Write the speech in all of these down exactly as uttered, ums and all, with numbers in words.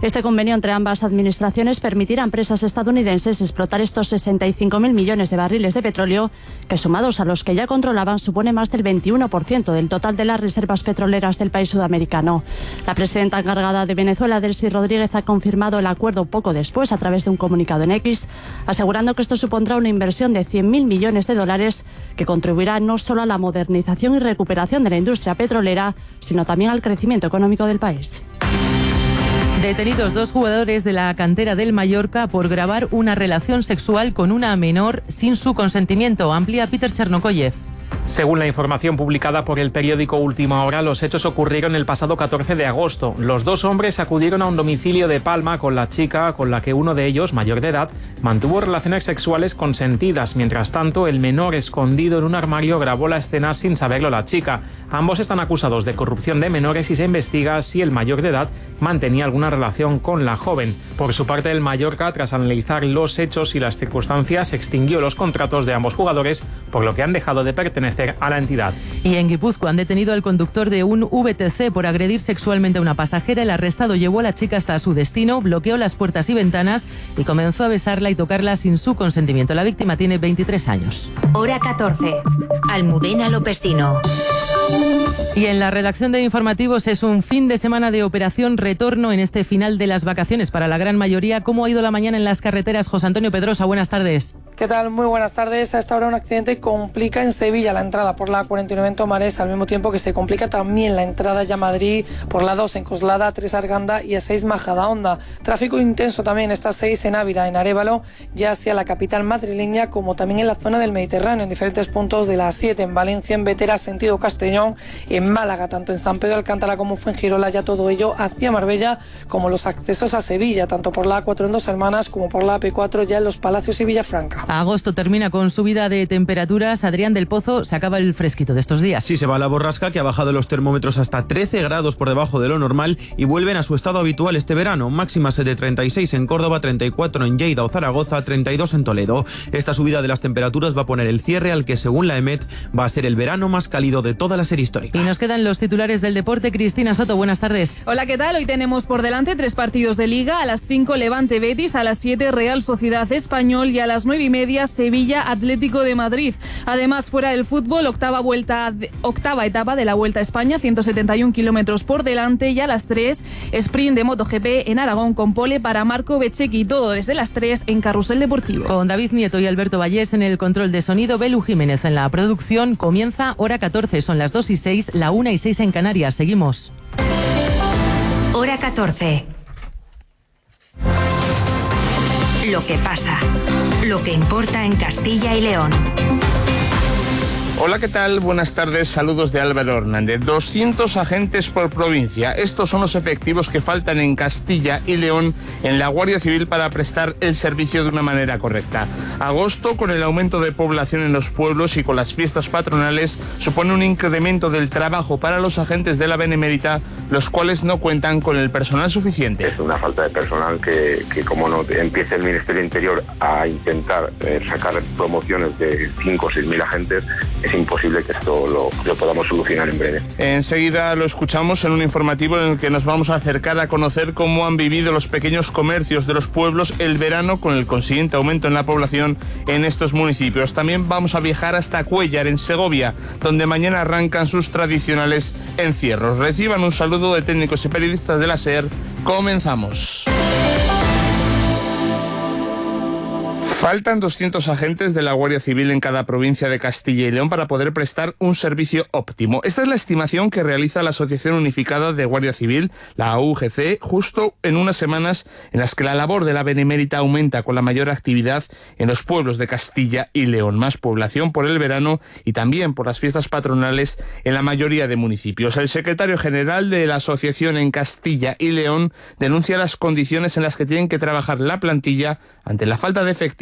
Este convenio entre ambas administraciones permitirá a empresas estadounidenses explotar estos sesenta y cinco mil millones de barriles de petróleo, que sumados a los que ya controlaban supone más del veintiuno por ciento del total de las reservas petroleras del país sudamericano. La presidenta encargada de Venezuela, Delcy Rodríguez, ha confirmado el acuerdo poco después a través de un comunicado en X, asegurando que esto supondrá una inversión de cien mil millones de dólares que contribuirá no solo a la modernización y recuperación de la industria petrolera, sino también al crecimiento económico del país. Detenidos dos jugadores de la cantera del Mallorca por grabar una relación sexual con una menor sin su consentimiento. Amplía Peter Chernokoyev. Según la información publicada por el periódico Última Hora, los hechos ocurrieron el pasado catorce de agosto. Los dos hombres acudieron a un domicilio de Palma con la chica con la que uno de ellos, mayor de edad, mantuvo relaciones sexuales consentidas. Mientras tanto, el menor, escondido en un armario, grabó la escena sin saberlo la chica. Ambos están acusados de corrupción de menores y se investiga si el mayor de edad mantenía alguna relación con la joven. Por su parte, el Mallorca, tras analizar los hechos y las circunstancias, extinguió los contratos de ambos jugadores, por lo que han dejado de pertenecer a la entidad. Y en Guipúzcoa han detenido al conductor de un V T C por agredir sexualmente a una pasajera. El arrestado llevó a la chica hasta su destino, bloqueó las puertas y ventanas y comenzó a besarla y tocarla sin su consentimiento. La víctima tiene veintitrés años. Hora catorce. Almudena Lopesino. Y en la redacción de informativos es un fin de semana de operación retorno en este final de las vacaciones para la gran mayoría. ¿Cómo ha ido la mañana en las carreteras? José Antonio Pedrosa, buenas tardes. ¿Qué tal? Muy buenas tardes. A esta hora un accidente complica en Sevilla la entrada por la cuarenta y nueve en Tomares, al mismo tiempo que se complica también la entrada ya a Madrid por la dos en Coslada, a tres Arganda y a seis Majadahonda. Tráfico intenso también esta seis en Ávila, en Arévalo, ya hacia la capital madrileña, como también en la zona del Mediterráneo, en diferentes puntos de la siete en Valencia, en Vetera, sentido Castellón, en Málaga, tanto en San Pedro de Alcántara como Fuengirola, ya todo ello hacia Marbella, como los accesos a Sevilla, tanto por la A cuatro en Dos Hermanas como por la A P cuatro ya en Los Palacios y Villafranca. Agosto termina con subida de temperaturas. Adrián del Pozo, se acaba el fresquito de estos días. Sí, se va la borrasca, que ha bajado los termómetros hasta trece grados por debajo de lo normal y vuelven a su estado habitual este verano. Máximas de treinta y seis en Córdoba, treinta y cuatro en Lleida o Zaragoza, treinta y dos en Toledo. Esta subida de las temperaturas va a poner el cierre al que, según la EMET, va a ser el verano más cálido de toda la serie histórica. Y nos quedan los titulares del deporte. Cristina Soto, buenas tardes. Hola, ¿qué tal? Hoy tenemos por delante tres partidos de Liga. A las cinco Levante Betis, a las siete Real Sociedad Español y a las nueve y media Sevilla Atlético de Madrid. Además, fuera del fútbol, octava vuelta, octava etapa de la Vuelta a España, ciento setenta y un kilómetros por delante, y a las tres sprint de MotoGP en Aragón con pole para Marco Bezzecchi. Todo desde las tres en Carrusel Deportivo. Con David Nieto y Alberto Vallés en el control de sonido, Belu Jiménez en la producción. Comienza Hora catorce, son las dos y seis, la una y seis en Canarias. Seguimos. Hora catorce. Lo que pasa, lo que importa en Castilla y León. Hola, ¿qué tal? Buenas tardes, saludos de Álvaro Hernández. doscientos agentes por provincia. Estos son los efectivos que faltan en Castilla y León en la Guardia Civil para prestar el servicio de una manera correcta. Agosto, con el aumento de población en los pueblos y con las fiestas patronales, supone un incremento del trabajo para los agentes de la Benemérita, los cuales no cuentan con el personal suficiente. Es una falta de personal que, que como no empiece el Ministerio Interior a intentar eh, sacar promociones de cinco o seis mil agentes, es imposible que esto lo, lo podamos solucionar en breve. Enseguida lo escuchamos en un informativo en el que nos vamos a acercar a conocer cómo han vivido los pequeños comercios de los pueblos el verano con el consiguiente aumento en la población en estos municipios. También vamos a viajar hasta Cuéllar, en Segovia, donde mañana arrancan sus tradicionales encierros. Reciban un saludo de técnicos y periodistas de la SER. Comenzamos. Faltan doscientos agentes de la Guardia Civil en cada provincia de Castilla y León para poder prestar un servicio óptimo. Esta es la estimación que realiza la Asociación Unificada de Guardia Civil, la A U G C, justo en unas semanas en las que la labor de la Benemérita aumenta con la mayor actividad en los pueblos de Castilla y León. Más población por el verano y también por las fiestas patronales en la mayoría de municipios. El secretario general de la asociación en Castilla y León denuncia las condiciones en las que tienen que trabajar la plantilla ante la falta de efectivos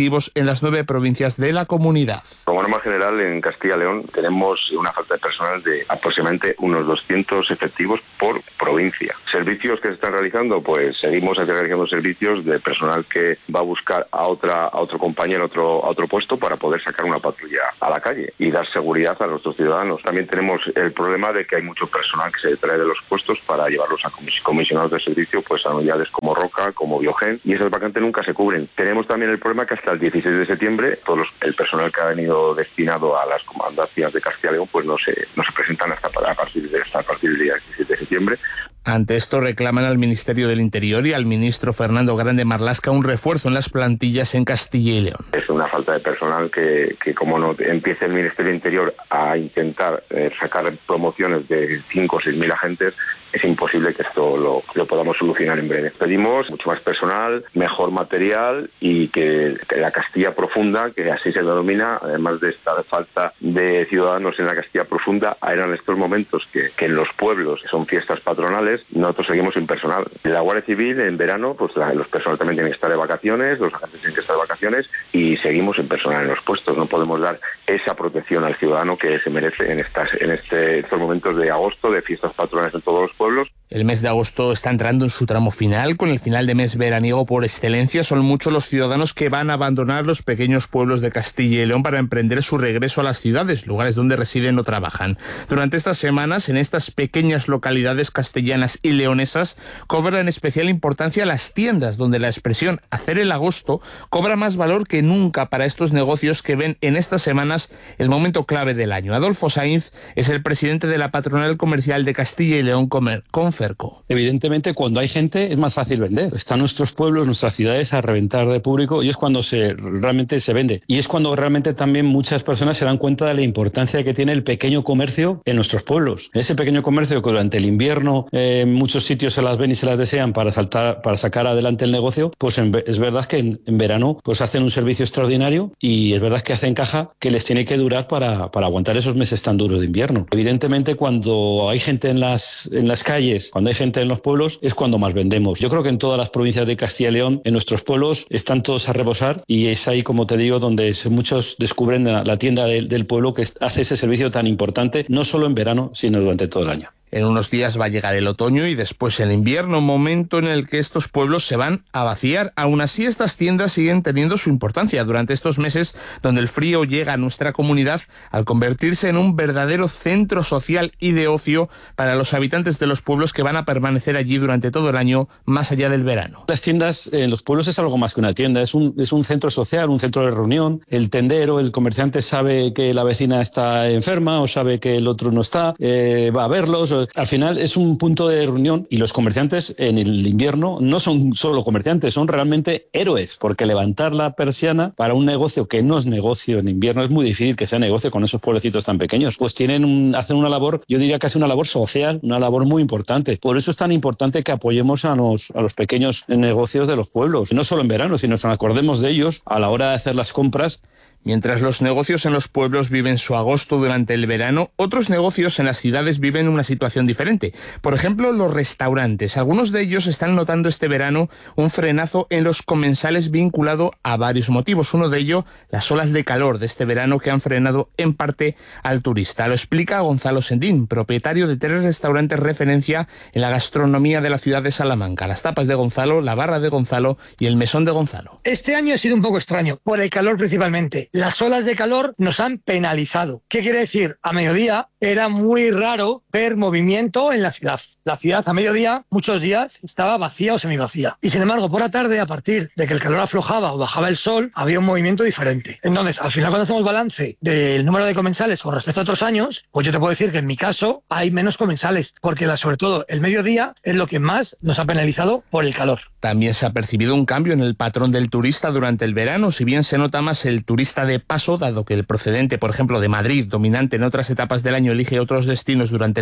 operativos en las nueve provincias de la comunidad. Como norma general, en Castilla y León tenemos una falta de personal de aproximadamente unos doscientos efectivos por provincia. ¿Servicios que se están realizando? Pues seguimos realizando servicios de personal que va a buscar a otra a otro compañero, a otro, a otro puesto para poder sacar una patrulla a la calle y dar seguridad a nuestros ciudadanos. También tenemos el problema de que hay mucho personal que se trae de los puestos para llevarlos a comisionados de servicio, pues a unidades como Roca, como Biogen, y esas vacantes nunca se cubren. Tenemos también el problema que hasta el dieciséis de septiembre todos los, el personal que ha venido destinado a las comandancias de Castilla y León pues no se no se presentan hasta a partir de hasta a partir del día diecisiete de septiembre. Ante esto reclaman al Ministerio del Interior y al ministro Fernando Grande Marlaska un refuerzo en las plantillas en Castilla y León. Es una falta de personal que, que como no empiece el Ministerio del Interior a intentar eh, sacar promociones de cinco o seis mil agentes, es imposible que esto lo, lo podamos solucionar en breve. Pedimos mucho más personal, mejor material y que, que la Castilla Profunda, que así se denomina, además de esta falta de ciudadanos en la Castilla Profunda, eran estos momentos que, que en los pueblos, que son fiestas patronales, nosotros seguimos sin personal. La Guardia Civil en verano, pues la, los personal también tienen que estar de vacaciones, los agentes tienen que estar de vacaciones y seguimos sin personal en los puestos. No podemos dar esa protección al ciudadano que se merece en estas en este, estos momentos de agosto, de fiestas patronales en todos los pueblos. El mes de agosto está entrando en su tramo final. Con el final de mes veraniego por excelencia, son muchos los ciudadanos que van a abandonar los pequeños pueblos de Castilla y León para emprender su regreso a las ciudades, lugares donde residen o trabajan. Durante estas semanas, en estas pequeñas localidades castellanas y leonesas, cobran especial importancia las tiendas, donde la expresión hacer el agosto cobra más valor que nunca para estos negocios que ven en estas semanas el momento clave del año. Adolfo Sainz es el presidente de la Patronal Comercial de Castilla y León, Conferco. Evidentemente, cuando hay gente es más fácil vender. Están nuestros pueblos, nuestras ciudades a reventar de público y es cuando se realmente se vende. Y es cuando realmente también muchas personas se dan cuenta de la importancia que tiene el pequeño comercio en nuestros pueblos. Ese pequeño comercio que durante el invierno eh, en muchos sitios se las ven y se las desean para saltar, para sacar adelante el negocio, pues en, es verdad que en, en verano pues hacen un servicio extraordinario y es verdad que hacen caja que les tiene que durar para, para aguantar esos meses tan duros de invierno. Evidentemente, cuando hay gente en las, en las calles, cuando hay gente en los pueblos, es cuando más vendemos. Yo creo que en todas las provincias de Castilla y León, en nuestros pueblos, están todos a rebosar y es ahí, como te digo, donde muchos descubren la, la tienda de, del pueblo que hace ese servicio tan importante, no solo en verano, sino durante todo el año. En unos días va a llegar el otoño y después el invierno, momento en el que estos pueblos se van a vaciar. Aún así, estas tiendas siguen teniendo su importancia durante estos meses donde el frío llega a nuestra comunidad al convertirse en un verdadero centro social y de ocio para los habitantes de los pueblos que van a permanecer allí durante todo el año, más allá del verano. Las tiendas en los pueblos es algo más que una tienda, es un, es un centro social, un centro de reunión. El tendero, el comerciante sabe que la vecina está enferma o sabe que el otro no está, eh, va a verlos. Al final es un punto de reunión y los comerciantes en el invierno no son solo comerciantes, son realmente héroes, porque levantar la persiana para un negocio que no es negocio en invierno es muy difícil que sea negocio con esos pueblecitos tan pequeños. Pues tienen un, hacen una labor, yo diría casi una labor social, una labor muy importante. Por eso es tan importante que apoyemos a los, a los pequeños negocios de los pueblos, no solo en verano, sino que nos acordemos de ellos a la hora de hacer las compras. Mientras los negocios en los pueblos viven su agosto durante el verano, otros negocios en las ciudades viven una situación diferente. Por ejemplo, los restaurantes. Algunos de ellos están notando este verano un frenazo en los comensales vinculado a varios motivos. Uno de ellos, las olas de calor de este verano que han frenado en parte al turista. Lo explica Gonzalo Sendín, propietario de tres restaurantes referencia en la gastronomía de la ciudad de Salamanca. Las tapas de Gonzalo, la barra de Gonzalo y el mesón de Gonzalo. Este año ha sido un poco extraño, por el calor principalmente. Las olas de calor nos han penalizado. ¿Qué quiere decir? A mediodía era muy raro ver movimiento en la ciudad. La ciudad a mediodía, muchos días, estaba vacía o semivacía. Y sin embargo, por la tarde, a partir de que el calor aflojaba o bajaba el sol, había un movimiento diferente. Entonces, al final, cuando hacemos balance del número de comensales con respecto a otros años, pues yo te puedo decir que en mi caso hay menos comensales, porque la, sobre todo el mediodía es lo que más nos ha penalizado por el calor. También se ha percibido un cambio en el patrón del turista durante el verano, si bien se nota más el turista de paso, dado que el procedente, por ejemplo, de Madrid, dominante en otras etapas del año, elige otros destinos durante el verano,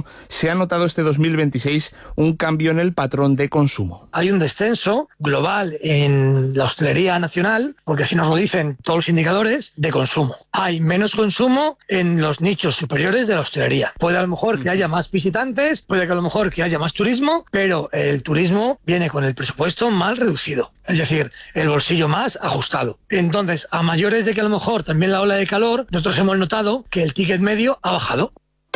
se ha notado este dos mil veintiséis un cambio en el patrón de consumo. Hay un descenso global en la hostelería nacional, porque así nos lo dicen todos los indicadores, de consumo. Hay menos consumo en los nichos superiores de la hostelería. Puede a lo mejor que haya más visitantes, puede que a lo mejor que haya más turismo, pero el turismo viene con el presupuesto mal reducido. Es decir, el bolsillo más ajustado. Entonces, a mayores de que a lo mejor también la ola de calor, nosotros hemos notado que el ticket medio ha bajado.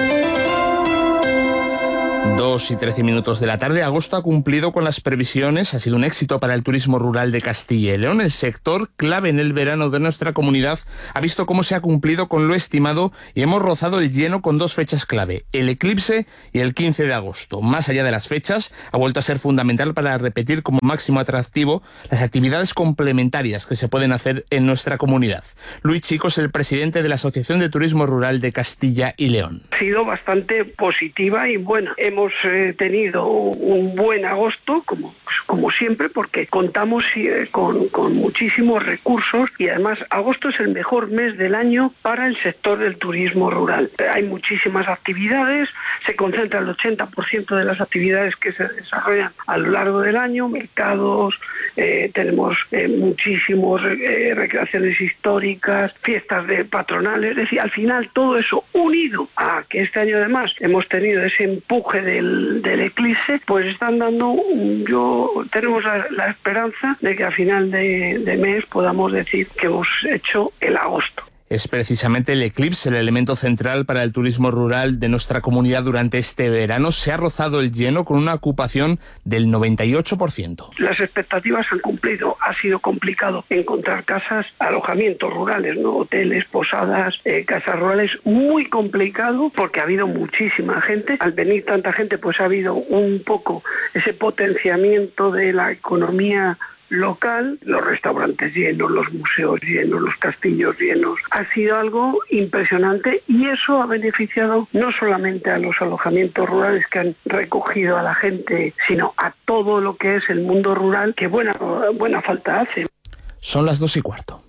dos y trece minutos de la tarde. Agosto ha cumplido con las previsiones. Ha sido un éxito para el turismo rural de Castilla y León. El sector, clave en el verano de nuestra comunidad, ha visto cómo se ha cumplido con lo estimado y hemos rozado el lleno con dos fechas clave, el eclipse y el quince de agosto. Más allá de las fechas, ha vuelto a ser fundamental para repetir como máximo atractivo las actividades complementarias que se pueden hacer en nuestra comunidad. Luis Chico es el presidente de la Asociación de Turismo Rural de Castilla y León. Ha sido bastante positiva y buena. Hemos eh, tenido un buen agosto, como, como siempre, porque contamos eh, con, con muchísimos recursos y además agosto es el mejor mes del año para el sector del turismo rural. Hay muchísimas actividades, se concentra el ochenta por ciento de las actividades que se desarrollan a lo largo del año, mercados, eh, tenemos eh, muchísimos eh, recreaciones históricas, fiestas de patronales, es decir, al final todo eso unido a que este año además hemos tenido ese empuje del, del eclipse, pues están dando, yo tenemos la, la esperanza de que a final de, de mes podamos decir que hemos hecho el agosto. Es precisamente el eclipse el elemento central para el turismo rural de nuestra comunidad durante este verano. Se ha rozado el lleno con una ocupación del noventa y ocho por ciento. Las expectativas han cumplido. Ha sido complicado encontrar casas, alojamientos rurales, ¿no? Hoteles, posadas, eh, casas rurales. Muy complicado porque ha habido muchísima gente. Al venir tanta gente, pues ha habido un poco ese potenciamiento de la economía local, los restaurantes llenos, los museos llenos, los castillos llenos. Ha sido algo impresionante y eso ha beneficiado no solamente a los alojamientos rurales que han recogido a la gente, sino a todo lo que es el mundo rural, que buena, buena falta hace. Son las dos y cuarto.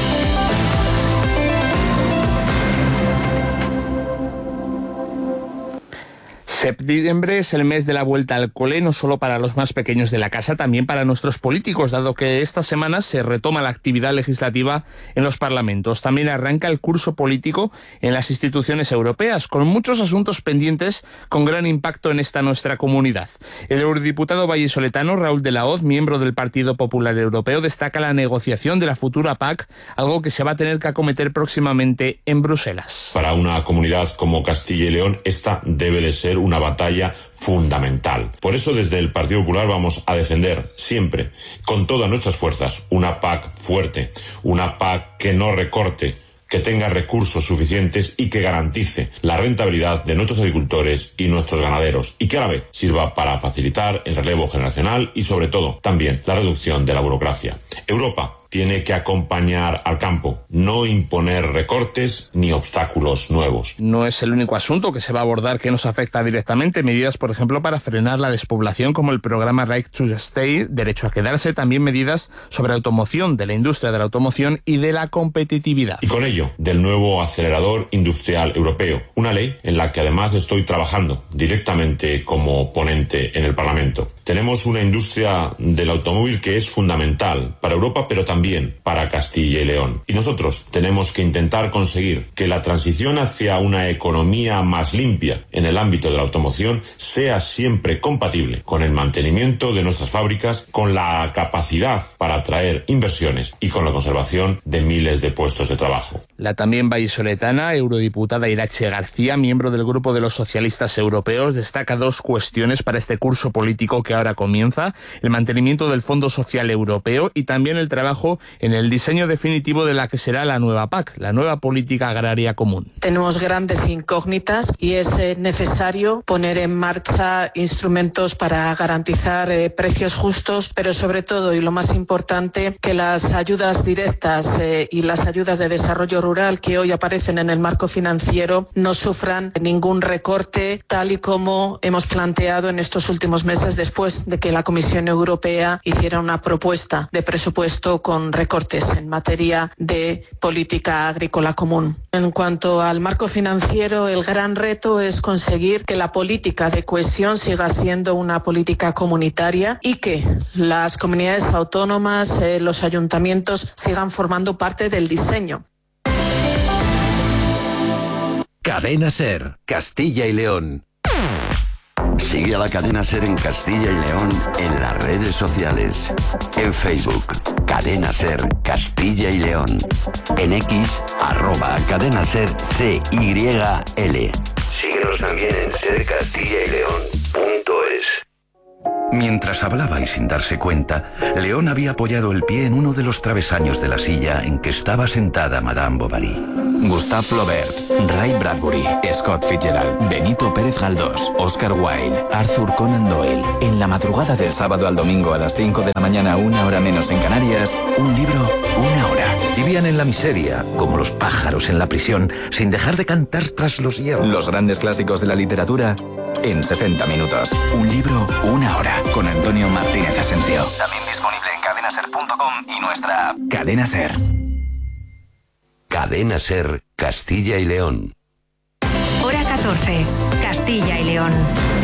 Septiembre es el mes de la vuelta al cole, no solo para los más pequeños de la casa, también para nuestros políticos, dado que estas semanas se retoma la actividad legislativa en los parlamentos. También arranca el curso político en las instituciones europeas, con muchos asuntos pendientes con gran impacto en esta nuestra comunidad. El eurodiputado vallisoletano Raúl de la Hoz, miembro del Partido Popular Europeo, destaca la negociación de la futura P A C, algo que se va a tener que acometer próximamente en Bruselas. Para una comunidad como Castilla y León, esta debe de ser una una batalla fundamental. Por eso desde el Partido Popular vamos a defender siempre, con todas nuestras fuerzas, una P A C fuerte, una P A C que no recorte, que tenga recursos suficientes y que garantice la rentabilidad de nuestros agricultores y nuestros ganaderos y que a la vez sirva para facilitar el relevo generacional y sobre todo también la reducción de la burocracia. Europa tiene que acompañar al campo, no imponer recortes ni obstáculos nuevos. No es el único asunto que se va a abordar que nos afecta directamente. Medidas, por ejemplo, para frenar la despoblación, como el programa Right to Stay, derecho a quedarse. También medidas sobre automoción, de la industria de la automoción y de la competitividad. Y con ello, del nuevo acelerador industrial europeo. Una ley en la que además estoy trabajando directamente como ponente en el Parlamento. Tenemos una industria del automóvil que es fundamental para Europa, pero también para Castilla y León. Y nosotros tenemos que intentar conseguir que la transición hacia una economía más limpia en el ámbito de la automoción sea siempre compatible con el mantenimiento de nuestras fábricas, con la capacidad para atraer inversiones y con la conservación de miles de puestos de trabajo. La también vallisoletana, eurodiputada Irache García, miembro del Grupo de los Socialistas Europeos, destaca dos cuestiones para este curso político que ahora comienza: el mantenimiento del Fondo Social Europeo y también el trabajo en el diseño definitivo de la que será la nueva P A C, la nueva Política Agraria Común. Tenemos grandes incógnitas y es eh, necesario poner en marcha instrumentos para garantizar eh, precios justos, pero sobre todo, y lo más importante, que las ayudas directas eh, y las ayudas de desarrollo rural que hoy aparecen en el marco financiero no sufran ningún recorte, tal y como hemos planteado en estos últimos meses después de que la Comisión Europea hiciera una propuesta de presupuesto con con recortes en materia de política agrícola común. En cuanto al marco financiero, el gran reto es conseguir que la política de cohesión siga siendo una política comunitaria y que las comunidades autónomas, eh, los ayuntamientos sigan formando parte del diseño. Cadena SER, Castilla y León. Sigue a la Cadena SER en Castilla y León en las redes sociales. En Facebook, Cadena SER Castilla y León. En X, arroba Cadena SER C Y L. Síguenos también en ser castilla y león punto es. Mientras hablaba y sin darse cuenta, León había apoyado el pie en uno de los travesaños de la silla en que estaba sentada Madame Bovary. Gustave Flaubert, Ray Bradbury, Scott Fitzgerald, Benito Pérez Galdós, Oscar Wilde, Arthur Conan Doyle. En la madrugada del sábado al domingo a las cinco de la mañana, una hora menos en Canarias, un libro, una hora. Vivían en la miseria, como los pájaros en la prisión, sin dejar de cantar tras los hierros. Los grandes clásicos de la literatura en sesenta minutos. Un libro, una hora. Con Antonio Martínez Asensio. También disponible en cadena ser punto com y nuestra app. Cadena SER. Cadena SER, Castilla y León. Hora catorce, Castilla y León.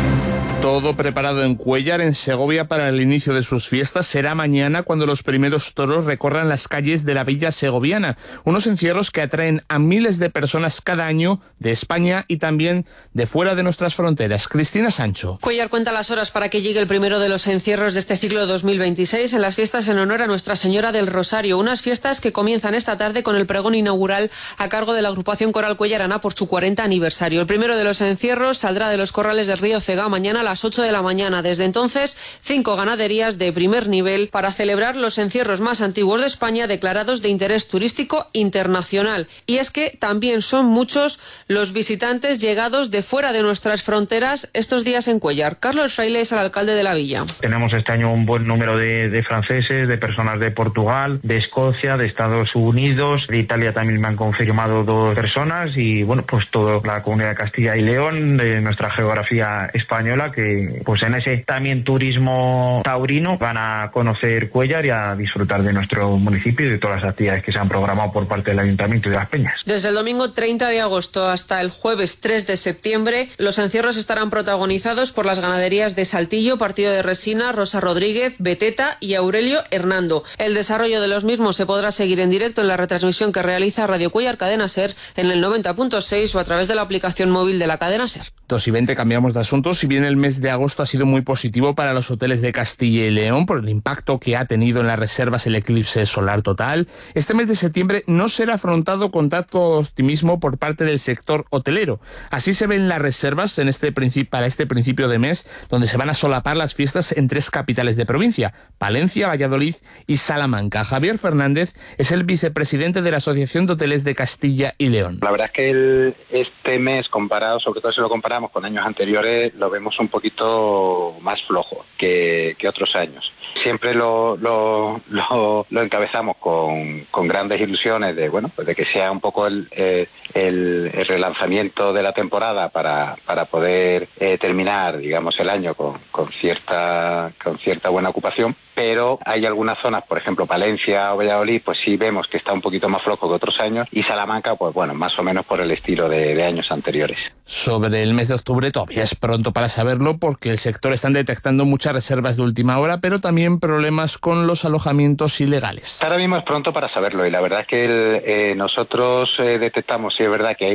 Todo preparado en Cuéllar, en Segovia, para el inicio de sus fiestas. Será mañana cuando los primeros toros recorran las calles de la villa segoviana. Unos encierros que atraen a miles de personas cada año de España y también de fuera de nuestras fronteras. Cristina Sancho. Cuéllar cuenta las horas para que llegue el primero de los encierros de este ciclo dos mil veintiséis en las fiestas en honor a Nuestra Señora del Rosario. Unas fiestas que comienzan esta tarde con el pregón inaugural a cargo de la agrupación coral cuellarana por su cuarenta aniversario. El primero de los encierros saldrá de los corrales del río Cega mañana a las ocho de la mañana. Desde entonces, cinco ganaderías de primer nivel para celebrar los encierros más antiguos de España declarados de interés turístico internacional. Y es que también son muchos los visitantes llegados de fuera de nuestras fronteras estos días en Cuéllar. Carlos Fraile es el alcalde de la villa. Tenemos este año un buen número de, de franceses, de personas de Portugal, de Escocia, de Estados Unidos, de Italia también me han confirmado dos personas y bueno, pues toda la comunidad de Castilla y León, de nuestra geografía española, que pues en ese también turismo taurino van a conocer Cuéllar y a disfrutar de nuestro municipio y de todas las actividades que se han programado por parte del Ayuntamiento y de las Peñas. Desde el domingo treinta de agosto hasta el jueves tres de septiembre, los encierros estarán protagonizados por las ganaderías de Saltillo, Partido de Resina, Rosa Rodríguez, Beteta y Aurelio Hernando. El desarrollo de los mismos se podrá seguir en directo en la retransmisión que realiza Radio Cuéllar Cadena SER en el noventa punto seis o a través de la aplicación móvil de la cadena SER. dos y veinte, cambiamos de asunto. Si bien el mes de agosto ha sido muy positivo para los hoteles de Castilla y León por el impacto que ha tenido en las reservas el eclipse solar total, este mes de septiembre no será afrontado con tanto optimismo por parte del sector hotelero. Así se ven las reservas en este para este principio de mes, donde se van a solapar las fiestas en tres capitales de provincia, Palencia, Valladolid y Salamanca. Javier Fernández es el vicepresidente de la Asociación de Hoteles de Castilla y León. La verdad es que el, este mes, comparado, sobre todo si lo comparamos con años anteriores, lo vemos un poquito más flojo que, que otros años. Siempre lo, lo, lo, lo encabezamos con, con grandes ilusiones de bueno pues de que sea un poco el, eh, el, el relanzamiento de la temporada para, para poder eh, terminar, digamos, el año con, con cierta con cierta buena ocupación. Pero hay algunas zonas, por ejemplo Palencia o Valladolid, pues sí vemos que está un poquito más flojo que otros años, y Salamanca, pues bueno, más o menos por el estilo de, de años anteriores. Sobre el mes de octubre todavía es pronto para saberlo porque el sector está detectando muchas reservas de última hora, pero también problemas con los alojamientos ilegales. Ahora mismo es pronto para saberlo y la verdad es que el, eh, nosotros eh, detectamos, sí es verdad que hay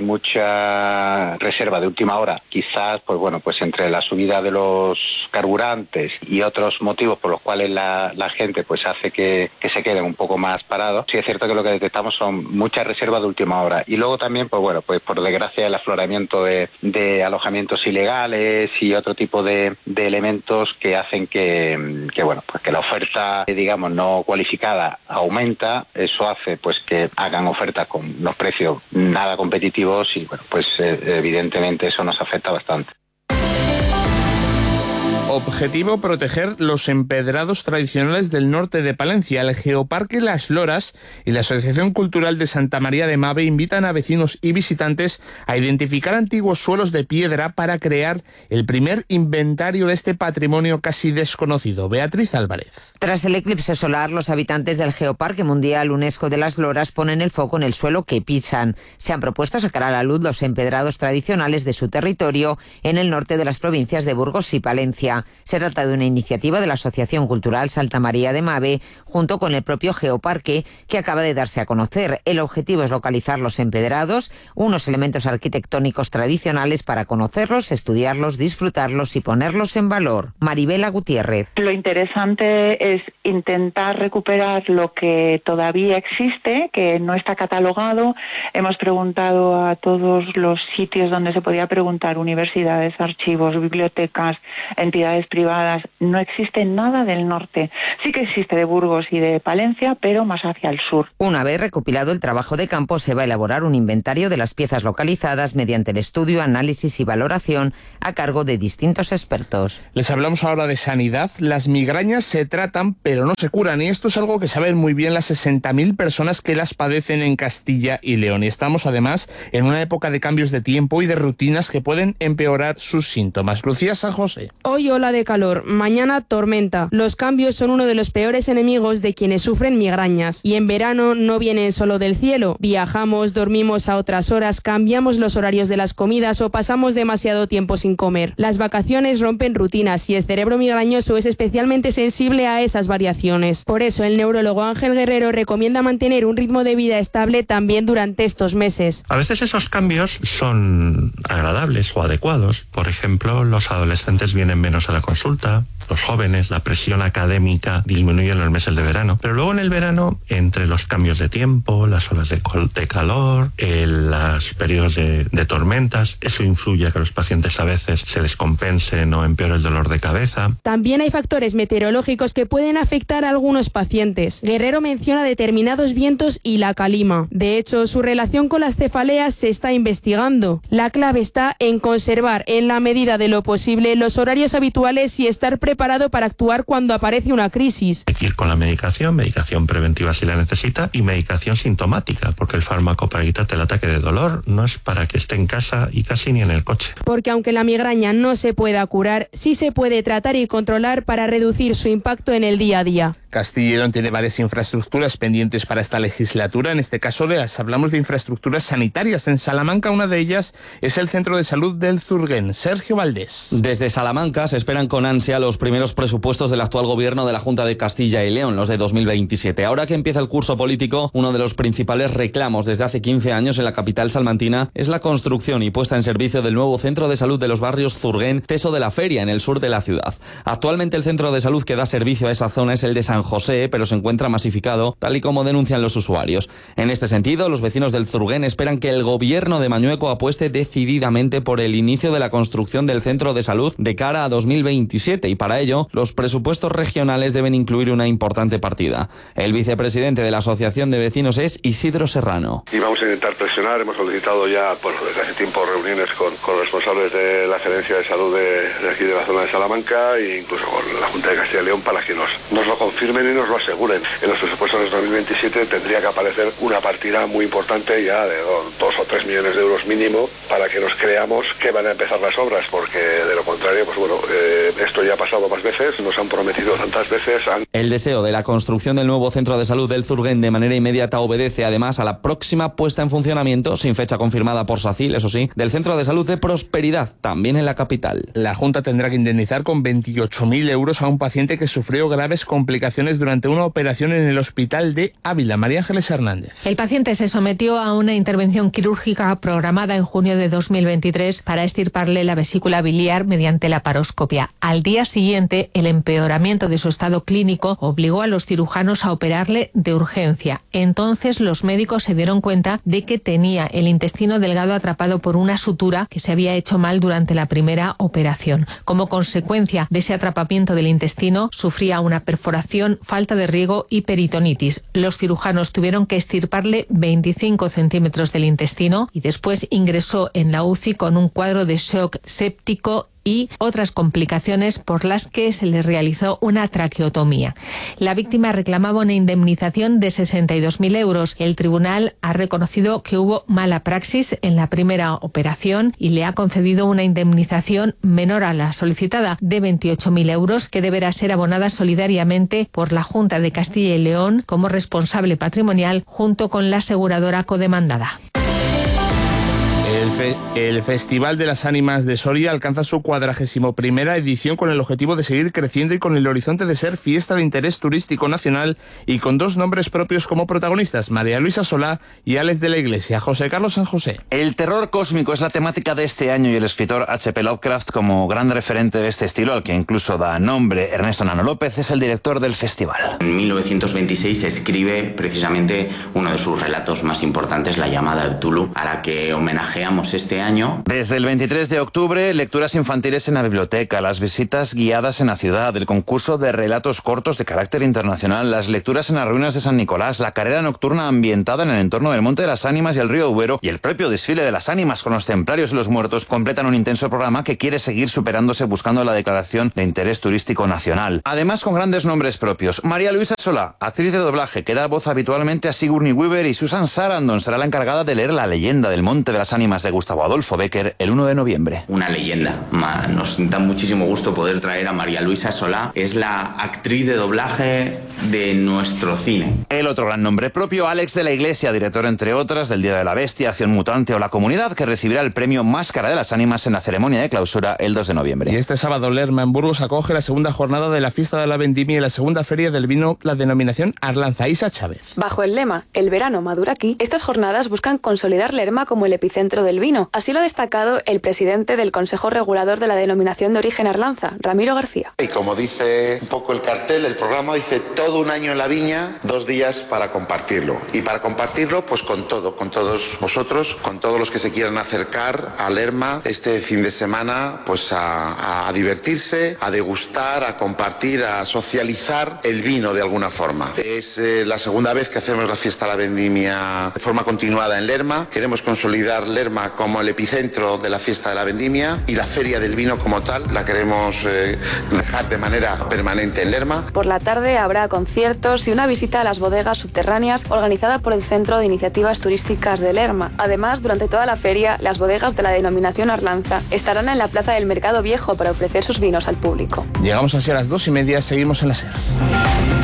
mucha reserva de última hora, quizás pues bueno, pues entre la subida de los carburantes y otros motivos por los cuales la, la gente pues hace que, que se queden un poco más parados. Sí es cierto que lo que detectamos son muchas reservas de última hora y luego también pues bueno, pues por desgracia el afloramiento de, de alojamientos ilegales y otro tipo de, de elementos que hacen que, que bueno, pues que la oferta, digamos, no cualificada aumenta. Eso hace pues que hagan ofertas con los precios nada competitivos y bueno, pues eh, evidentemente eso nos afecta bastante. Objetivo: proteger los empedrados tradicionales del norte de Palencia. El Geoparque Las Loras y la Asociación Cultural de Santa María de Mave invitan a vecinos y visitantes a identificar antiguos suelos de piedra para crear el primer inventario de este patrimonio casi desconocido. Beatriz Álvarez. Tras el eclipse solar, los habitantes del Geoparque Mundial UNESCO de Las Loras ponen el foco en el suelo que pisan. Se han propuesto sacar a la luz los empedrados tradicionales de su territorio en el norte de las provincias de Burgos y Palencia. Se trata de una iniciativa de la Asociación Cultural Santa María de Mave, junto con el propio Geoparque, que acaba de darse a conocer. El objetivo es localizar los empedrados, unos elementos arquitectónicos tradicionales, para conocerlos, estudiarlos, disfrutarlos y ponerlos en valor. Maribela Gutiérrez. Lo interesante es intentar recuperar lo que todavía existe, que no está catalogado. Hemos preguntado a todos los sitios donde se podía preguntar, universidades, archivos, bibliotecas, entidades privadas. No existe nada del norte. Sí que existe de Burgos y de Palencia, pero más hacia el sur. Una vez recopilado el trabajo de campo, se va a elaborar un inventario de las piezas localizadas mediante el estudio, análisis y valoración a cargo de distintos expertos. Les hablamos ahora de sanidad. Las migrañas se tratan, pero no se curan, y esto es algo que saben muy bien las sesenta mil personas que las padecen en Castilla y León. Y estamos además en una época de cambios de tiempo y de rutinas que pueden empeorar sus síntomas. Lucía San José. Hoy ola de calor, mañana tormenta. Los cambios son uno de los peores enemigos de quienes sufren migrañas. Y en verano no vienen solo del cielo. Viajamos, dormimos a otras horas, cambiamos los horarios de las comidas o pasamos demasiado tiempo sin comer. Las vacaciones rompen rutinas y el cerebro migrañoso es especialmente sensible a esas variaciones. Por eso el neurólogo Ángel Guerrero recomienda mantener un ritmo de vida estable también durante estos meses. A veces esos cambios son agradables o adecuados. Por ejemplo, los adolescentes vienen menos a la consulta. Los jóvenes, la presión académica disminuye en los meses de verano. Pero luego en el verano, entre los cambios de tiempo, las olas de, de calor, eh, los periodos de, de tormentas, eso influye a que los pacientes a veces se les compense o empeore el dolor de cabeza. También hay factores meteorológicos que pueden afectar a algunos pacientes. Guerrero menciona determinados vientos y la calima. De hecho, su relación con las cefaleas se está investigando. La clave está en conservar, en la medida de lo posible, los horarios habituales y estar preparados preparado para actuar cuando aparece una crisis. Hay que ir con la medicación, medicación preventiva si la necesita y medicación sintomática, porque el fármaco para quitarte el ataque de dolor no es para que esté en casa y casi ni en el coche. Porque aunque la migraña no se pueda curar, sí se puede tratar y controlar para reducir su impacto en el día a día. Castilla y León tiene varias infraestructuras pendientes para esta legislatura. En este caso les hablamos de infraestructuras sanitarias. En Salamanca una de ellas es el Centro de Salud del Zurguén. Sergio Valdés. Desde Salamanca se esperan con ansia los primeros presupuestos del actual gobierno de la Junta de Castilla y León, los de dos mil veintisiete. Ahora que empieza el curso político, uno de los principales reclamos desde hace quince años en la capital salmantina es la construcción y puesta en servicio del nuevo Centro de Salud de los barrios Zurguén, Teso de la Feria, en el sur de la ciudad. Actualmente el centro de salud que da servicio a esa zona es el de San José, pero se encuentra masificado, tal y como denuncian los usuarios. En este sentido, los vecinos del Zurguén esperan que el gobierno de Mañueco apueste decididamente por el inicio de la construcción del centro de salud de cara a dos mil veintisiete, y para ello, los presupuestos regionales deben incluir una importante partida. El vicepresidente de la Asociación de Vecinos es Isidro Serrano. Y vamos a intentar presionar, hemos solicitado ya por, desde hace tiempo reuniones con, con responsables de la Gerencia de Salud de, de aquí de la zona de Salamanca e incluso con la Junta de Castilla y León para que nos, nos lo confirmen y nos lo aseguren. En los presupuestos de dos mil veintisiete tendría que aparecer una partida muy importante ya de dos o tres millones de euros mínimo para que nos creamos que van a empezar las obras, porque de lo contrario, pues bueno, eh, esto ya ha pasado más veces, nos han prometido tantas veces. Han... El deseo de la construcción del nuevo centro de salud del Zurguén de manera inmediata obedece además a la próxima puesta en funcionamiento, sin fecha confirmada por SACIL, eso sí, del Centro de Salud de Prosperidad, también en la capital. La Junta tendrá que indemnizar con veintiocho mil euros a un paciente que sufrió graves complicaciones durante una operación en el hospital de Ávila. María Ángeles Hernández. El paciente se sometió a una intervención quirúrgica programada en junio de dos mil veintitrés para extirparle la vesícula biliar mediante laparoscopia. Al día siguiente, el empeoramiento de su estado clínico obligó a los cirujanos a operarle de urgencia. Entonces los médicos se dieron cuenta de que tenía el intestino delgado atrapado por una sutura que se había hecho mal durante la primera operación. Como consecuencia de ese atrapamiento del intestino, sufría una perforación, falta de riego y peritonitis. Los cirujanos tuvieron que extirparle veinticinco centímetros del intestino y después ingresó en la U C I con un cuadro de shock séptico y otras complicaciones por las que se le realizó una traqueotomía. La víctima reclamaba una indemnización de sesenta y dos mil euros. El tribunal ha reconocido que hubo mala praxis en la primera operación y le ha concedido una indemnización menor a la solicitada de veintiocho mil euros, que deberá ser abonada solidariamente por la Junta de Castilla y León como responsable patrimonial junto con la aseguradora codemandada. El, fe, el Festival de las Ánimas de Soria alcanza su cuadragésimo primera edición con el objetivo de seguir creciendo y con el horizonte de ser fiesta de interés turístico nacional y con dos nombres propios como protagonistas, María Luisa Solá y Alex de la Iglesia. José Carlos San José. El terror cósmico es la temática de este año y el escritor H P Lovecraft, como gran referente de este estilo, al que incluso da nombre Ernesto Nano López, es el director del festival. En mil novecientos veintiséis escribe precisamente uno de sus relatos más importantes, La llamada de Cthulhu, a la que homenajea este año. Desde el veintitrés de octubre, lecturas infantiles en la biblioteca, las visitas guiadas en la ciudad, el concurso de relatos cortos de carácter internacional, las lecturas en las ruinas de San Nicolás, la carrera nocturna ambientada en el entorno del Monte de las Ánimas y el río Duero y el propio desfile de las ánimas con los templarios y los muertos completan un intenso programa que quiere seguir superándose buscando la declaración de interés turístico nacional. Además, con grandes nombres propios. María Luisa Solá, actriz de doblaje que da voz habitualmente a Sigourney Weaver, y Susan Sarandon será la encargada de leer La leyenda del Monte de las Ánimas de Gustavo Adolfo Bécquer el uno de noviembre. Una leyenda. Nos da muchísimo gusto poder traer a María Luisa Solá. Es la actriz de doblaje de nuestro cine. El otro gran nombre propio, Alex de la Iglesia, director entre otras del Día de la Bestia, Acción Mutante o La Comunidad, que recibirá el premio Máscara de las Ánimas en la ceremonia de clausura el dos de noviembre. Y este sábado Lerma en Burgos acoge la segunda jornada de la Fiesta de la Vendimia y la segunda feria del vino, la denominación Arlanza. Isa Chávez. Bajo el lema El verano madura aquí, estas jornadas buscan consolidar Lerma como el epicentro del vino. Así lo ha destacado el presidente del Consejo Regulador de la Denominación de Origen Arlanza, Ramiro García. Y como dice un poco el cartel, el programa dice todo un año en la viña, dos días para compartirlo. Y para compartirlo, pues con todo, con todos vosotros, con todos los que se quieran acercar a Lerma este fin de semana, pues a, a divertirse, a degustar, a compartir, a socializar el vino de alguna forma. Es eh, la segunda vez que hacemos la fiesta de la vendimia de forma continuada en Lerma. Queremos consolidar Lerma como el epicentro de la fiesta de la vendimia y la feria del vino como tal la queremos eh, dejar de manera permanente en Lerma. Por la tarde habrá conciertos y una visita a las bodegas subterráneas organizada por el Centro de Iniciativas Turísticas de Lerma. Además, durante toda la feria, las bodegas de la denominación Arlanza estarán en la plaza del Mercado Viejo para ofrecer sus vinos al público. Llegamos así a las dos y media, seguimos en la SER.